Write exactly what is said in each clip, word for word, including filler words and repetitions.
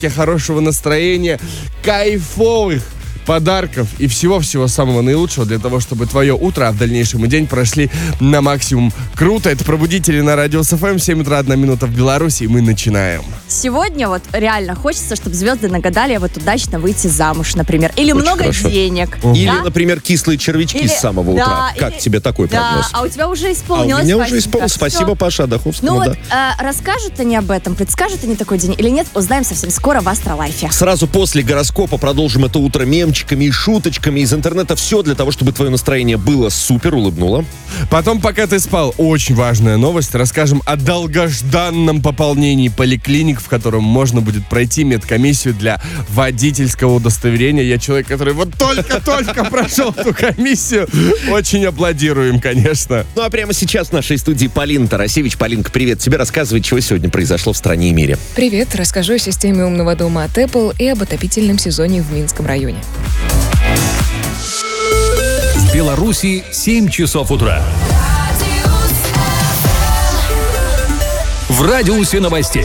хорошего настроения, кайфовых подарков и всего-всего самого наилучшего для того, чтобы твое утро, а в дальнейшем и день прошли на максимум круто. Это «Пробудители» на Радио СФМ. семь утра, одна минута в Беларуси, и мы начинаем. Сегодня вот реально хочется, чтобы звезды нагадали вот удачно выйти замуж, например. Или Очень много хорошо. денег. Или, да? например, кислые червячки Или- с самого да, утра. Как или- тебе такой Да, прогноз? а у тебя уже А у исполнилось. меня уже Васенька. исполнилось. Спасибо, Всё. Паша Адаховскому, Ну вот, да. э, расскажут они об этом, предскажут они такой день или нет, узнаем совсем скоро в Астролайфе. Сразу после гороскопа продолжим это утро мемчиками и шуточками из интернета. Все для того, чтобы твое настроение было супер, улыбнуло. Потом, пока ты спал, очень важная новость. Расскажем о долгожданном пополнении поликлиник, в котором можно будет пройти медкомиссию для водительского удостоверения. Я человек, который вот только-только прошел эту комиссию. Очень аплодируем, конечно. Ну а прямо сейчас в нашей студии Полина Тарасевич. Полинка, привет тебе. Рассказывай, чего сегодня произошло в стране и мире. Привет, расскажу о системе умного дома от Apple и об отопительном сезоне в Минском районе. В Беларуси семь часов утра. В радиусе новостей.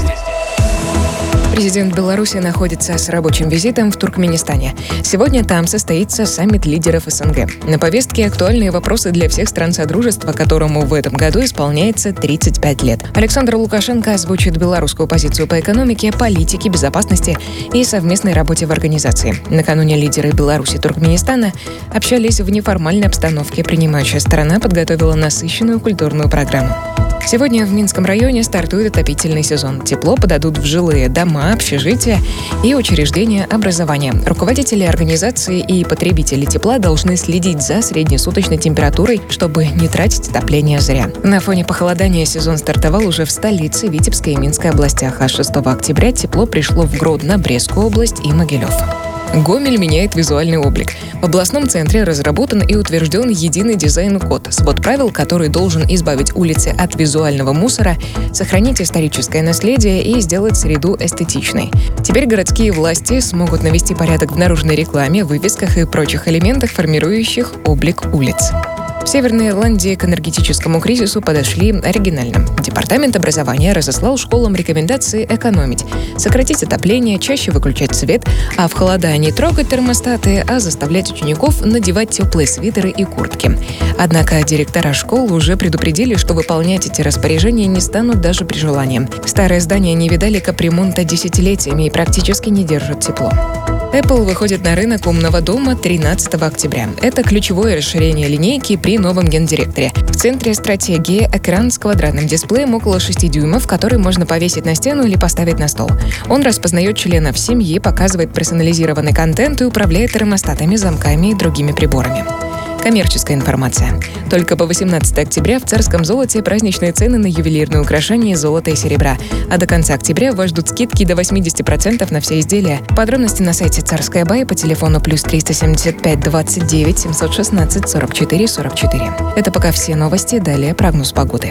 Президент Беларуси находится с рабочим визитом в Туркменистане. Сегодня там состоится саммит лидеров СНГ. На повестке актуальные вопросы для всех стран Содружества, которому в этом году исполняется тридцать пять лет. Александр Лукашенко озвучит белорусскую позицию по экономике, политике, безопасности и совместной работе в организации. Накануне лидеры Беларуси и Туркменистана общались в неформальной обстановке. Принимающая сторона подготовила насыщенную культурную программу. Сегодня в Минском районе стартует отопительный сезон. Тепло подадут в жилые дома, общежития и учреждения образования. Руководители организации и потребители тепла должны следить за среднесуточной температурой, чтобы не тратить отопление зря. На фоне похолодания сезон стартовал уже в столице, Витебской и Минской областях, а шестого октября тепло пришло в Гродно, Брестскую область и Могилев. Гомель меняет визуальный облик. В областном центре разработан и утвержден единый дизайн-код, свод правил, который должен избавить улицы от визуального мусора, сохранить историческое наследие и сделать среду эстетичной. Теперь городские власти смогут навести порядок в наружной рекламе, вывесках и прочих элементах, формирующих облик улиц. В Северной Ирландии к энергетическому кризису подошли оригинально. Департамент образования разослал школам рекомендации экономить, сократить отопление, чаще выключать свет, а в холода не трогать термостаты, а заставлять учеников надевать теплые свитеры и куртки. Однако директора школ уже предупредили, что выполнять эти распоряжения не станут даже при желании. Старые здания не видали капремонта десятилетиями и практически не держат тепло. Apple выходит на рынок умного дома тринадцатого октября. Это ключевое расширение линейки при новом гендиректоре. В центре стратегии экран с квадратным дисплеем около шести дюймов, который можно повесить на стену или поставить на стол. Он распознает членов семьи, показывает персонализированный контент и управляет термостатами, замками и другими приборами. Коммерческая информация. Только по восемнадцатого октября в Царском золоте праздничные цены на ювелирные украшения из золота и серебра. А до конца октября вас ждут скидки до восемьдесят процентов на все изделия. Подробности на сайте Царская Бай по телефону плюс триста семьдесят пять двадцать девять семьсот шестнадцать сорок четыре сорок четыре. Это пока все новости. Далее прогноз погоды.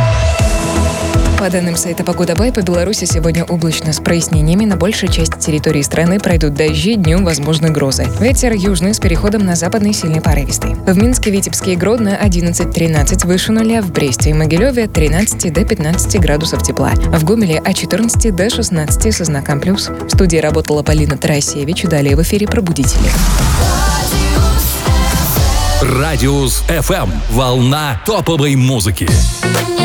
По данным сайта «Погода Бай», по Беларуси сегодня облачно с прояснениями. На большей части территории страны пройдут дожди, днем возможны грозы. Ветер южный с переходом на западный сильный порывистый. В Минске, Витебске и Гродно одиннадцать-тринадцать выше нуля, в Бресте и Могилеве от тринадцати до пятнадцати градусов тепла. В Гомеле от четырнадцати до шестнадцати со знаком плюс. В студии работала Полина Тарасевич. Далее в эфире «Пробудители». Радиус эф эм. Волна топовой музыки.